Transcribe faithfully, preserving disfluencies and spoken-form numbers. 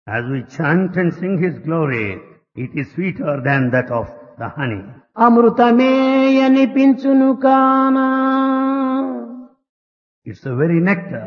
As we chant and sing His glory, it is sweeter than that of the honey. అమృతమే అనిపించును కానా It's the very nectar